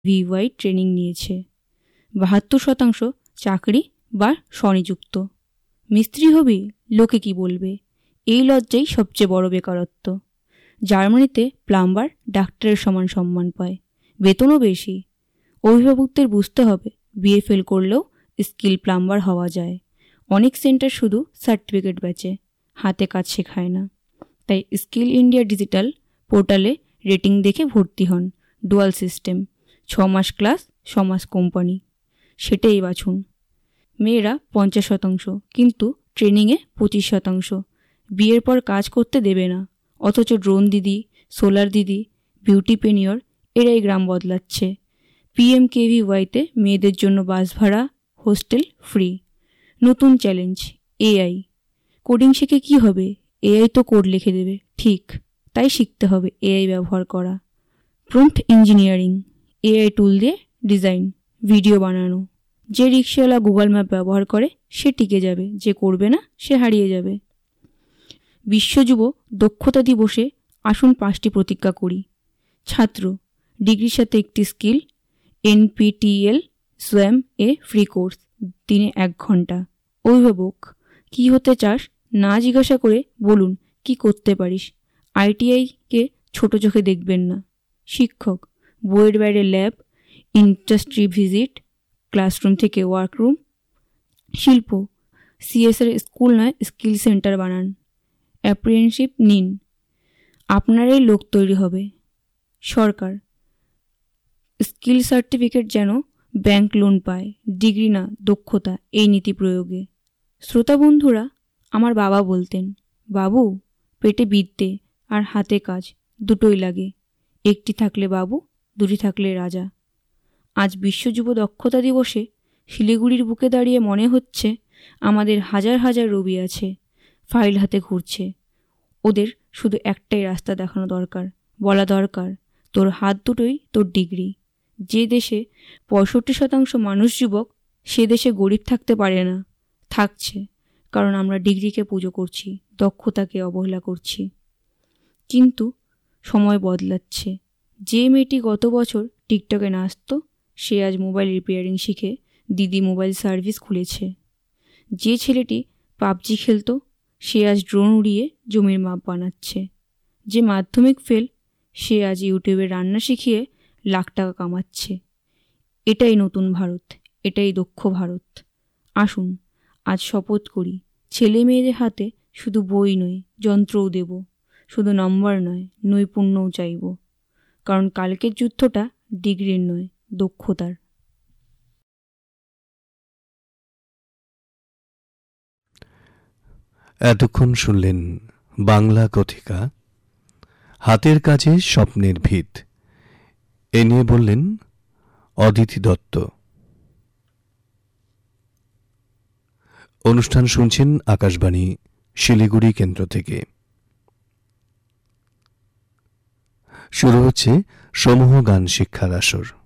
VY training নিয়েছে। ৭২% চাকরি বা স্বনিযুক্ত। মিস্ত্রি হবি, লোকে কি বলবে, এই লজ্জাই সবচেয়ে বড় বেকারত্ব। জার্মানিতে প্লাম্বার ডাক্তারের সমান সম্মান পায়, বেতনও বেশি। অভিভাবকদের বুঝতে হবে বিএ ফেল করলেও স্কিল প্লাম্বার হওয়া যায়। অনেক সেন্টার শুধু সার্টিফিকেট বেচে, হাতে কাজ শেখায় না। তাই স্কিল ইন্ডিয়া ডিজিটাল পোর্টালে রেটিং দেখে ভর্তি হন। ডুয়াল সিস্টেম, 6 মাস ক্লাস, 6 মাস কোম্পানি, সেটাই বাছুন। মেয়েরা 50%, কিন্তু ট্রেনিংয়ে 25%। বিয়ের পর কাজ করতে দেবে না, অথচ ড্রোন দিদি, সোলার দিদি, বিউটিপেনিয়র এরাই গ্রাম বদলাচ্ছে। পিএমকেভিওয়াইতে মেয়েদের জন্য বাস ভাড়া, হোস্টেল ফ্রি। নতুন চ্যালেঞ্জ এআই। কোডিং শিখে কি হবে, এআই তো কোড লিখে দেবে, ঠিক। তাই শিখতে হবে এআই ব্যবহার করা। প্রম্পট ইঞ্জিনিয়ারিং, এআই টুল দিয়ে ডিজাইন, ভিডিও বানানো। যে রিক্সাওয়ালা গুগল ম্যাপ ব্যবহার করে সে টিকে যাবে, যে করবে না সে হারিয়ে যাবে। বিশ্বযুব দক্ষতা দিবসে আসুন 5টি প্রতিজ্ঞা করি। ছাত্র, ডিগ্রির সাথে একটি স্কিল, এনপিটিএল সোয়াম এ ফ্রি কোর্স, দিনে 1 ঘন্টা। অভিভাবক, কি হতে চাস না জিজ্ঞাসা করে বলুন কি করতে পারিস। আইটিআইকে ছোট চোখে দেখবেন না। শিক্ষক, বইয়ের বাইরে ল্যাব, ইন্ডাস্ট্রি ভিজিট, ক্লাসরুম থেকে ওয়ার্করুম। শিল্প, সিএসের স্কুল নয় স্কিল সেন্টার বানান। অ্যাপ্রেন্টিসশিপ নিন, আপনারই লোক তৈরি হবে। সরকার, স্কিল সার্টিফিকেট যেন ব্যাংক লোন পায়, ডিগ্রি না দক্ষতা, এই নীতি প্রয়োগে। শ্রোতা বন্ধুরা, আমার বাবা বলতেন, বাবু, পেটে বিদ্যে আর হাতে কাজ দুটোই লাগে। একটি থাকলে বাবু, দুটি থাকলে রাজা। আজ বিশ্বযুব দক্ষতা দিবসে শিলিগুড়ির বুকে দাঁড়িয়ে মনে হচ্ছে আমাদের হাজার হাজার রবি আছে, ফাইল হাতে ঘুরছে। ওদের শুধু একটাই রাস্তা দেখানো দরকার, বলা দরকার, তোর হাত দুটোই তোর ডিগ্রি। যে দেশে 65% মানুষ যুবক, সে দেশে গরিব থাকতে পারে না। থাকছে, কারণ আমরা ডিগ্রিকে পুজো করছি, দক্ষতাকে অবহেলা করছি। কিন্তু সময় বদলাচ্ছে। যে মেয়েটি গত বছর টিকটকে নাচত, সে আজ মোবাইল রিপেয়ারিং শিখে দিদি মোবাইল সার্ভিস খুলেছে। যে ছেলেটি পাবজি খেলতো, সে আজ ড্রোন উড়িয়ে জমির মাপ বানাচ্ছে। যে মাধ্যমিক ফেল, সে আজ ইউটিউবে রান্না শিখিয়ে লাখ টাকা কামাচ্ছে। এটাই নতুন ভারত, এটাই দক্ষ ভারত। আসুন আজ শপথ করি, ছেলে মেয়েদের হাতে শুধু বই নয়, যন্ত্রও দেব। শুধু নম্বর নয়, নৈপুণ্যও চাইব। কারণ কালকের যুদ্ধটা ডিগ্রির নয়, দক্ষতার। এতক্ষণ শুনলেন বাংলা কথিকা হাতের কাজে স্বপ্নের ভিত। এ নিয়ে বললেন অদিতি দত্ত। অনুষ্ঠান শুনছেন আকাশবাণী শিলিগুড়ি কেন্দ্র থেকে। শুরু হচ্ছে সমূহ গান শিক্ষার আসর।